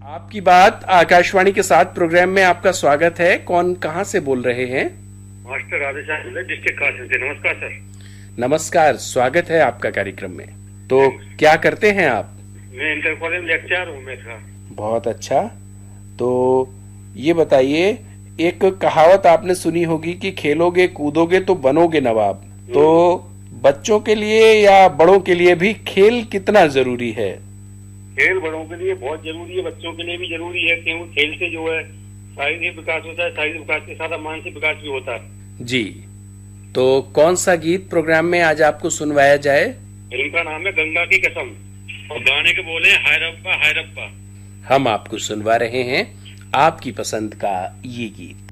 आपकी बात आकाशवाणी के साथ प्रोग्राम में आपका स्वागत है। कौन कहाँ से बोल रहे हैं? मास्टर राधेश्याम डिस्ट्रिक्ट काशी से। नमस्कार सर। नमस्कार, स्वागत है आपका कार्यक्रम में। तो क्या करते हैं आप? मैं इंटर कॉलेज लेक्चर हूँ मैं सर। बहुत अच्छा। तो ये बताइए, एक कहावत आपने सुनी होगी कि खेलोगे कूदोगे तो बनोगे नवाब। तो बच्चों के लिए या बड़ों के लिए भी खेल कितना जरूरी है? खेल बड़ों के लिए बहुत जरूरी है, बच्चों के लिए भी जरूरी है, क्योंकि खेल से जो है शारीरिक विकास होता है, शारीरिक विकास के साथ मानसिक विकास भी होता है। जी, तो कौन सा गीत प्रोग्राम में आज आपको सुनवाया जाए? फिल्म का नाम है गंगा की कसम और गाने के बोले हाय रब्बा हाय रब्बा। हम आपको सुनवा रहे हैं आपकी पसंद का ये गीत।